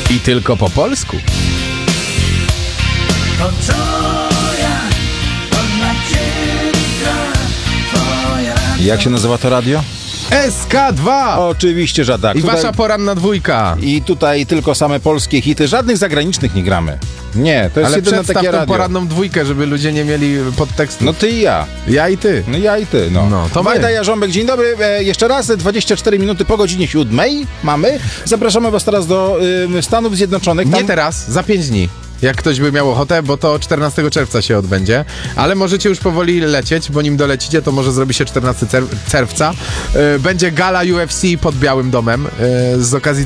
I tylko po polsku. To co ja, ona cienka, twoja. Jak się nazywa to radio? SK2! Oczywiście, że tak. I Tutaj- wasza poranna dwójka. I tutaj tylko same polskie hity, żadnych zagranicznych nie gramy. Nie, to jest Ale jedyne przedstaw takie tą radio. poranną dwójkę, żeby ludzie nie mieli podtekstu. No ty i ja. Ja i ty. No ja i ty, no. No, to my. Wajda Jarząbek, dzień dobry. Jeszcze raz, 24 minuty po godzinie 7 mamy. Zapraszamy was teraz do Stanów Zjednoczonych. Nie Tam- teraz, za 5 dni. Jak ktoś by miał ochotę, bo to 14 czerwca się odbędzie. Ale możecie już powoli lecieć, bo nim dolecicie, to może zrobi się 14 czerwca. Będzie gala UFC pod Białym Domem z okazji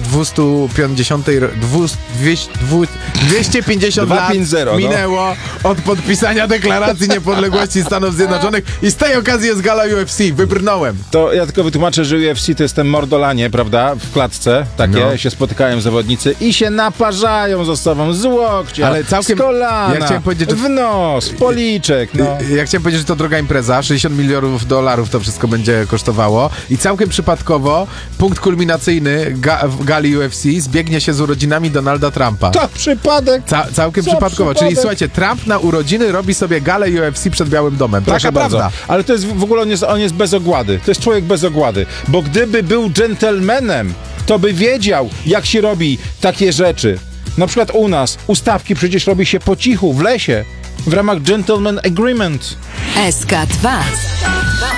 250 lat 250, no. minęło od podpisania deklaracji niepodległości Stanów Zjednoczonych i z tej okazji jest gala UFC. Wybrnąłem. To ja tylko wytłumaczę, że UFC to jest ten mordolanie, prawda? W klatce takie No. się spotykają zawodnicy i się naparzają ze sobą z łokcia, Ale całkiem- z kolana, ja chciałem powiedzieć, że- w nos, w policzek, no. Ja chciałem powiedzieć, że to droga impreza, $60 milionów to wszystko będzie kosztowało i całkiem przypadkowo punkt kulminacyjny w gali UFC zbiegnie się z urodzinami Donalda Trumpa. To przypadek. Całkiem Co przypadkowo, przypadek? czyli słuchajcie, Trump na urodziny robi sobie galę UFC przed Białym Domem. Proszę Taka bardzo. prawda. Ale to jest w ogóle on jest bez ogłady. To jest człowiek bez ogłady. Bo gdyby był dżentelmenem, to by wiedział, jak się robi takie rzeczy. Na przykład u nas ustawki przecież robi się po cichu, w lesie, w ramach gentleman agreement. SK2.